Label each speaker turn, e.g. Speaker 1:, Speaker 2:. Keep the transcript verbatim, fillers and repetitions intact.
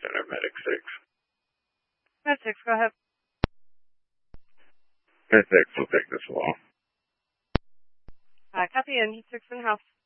Speaker 1: Center, Medic six.
Speaker 2: Med six, go ahead.
Speaker 1: Med six will take this along.
Speaker 2: Uh, copy, and heat six in house.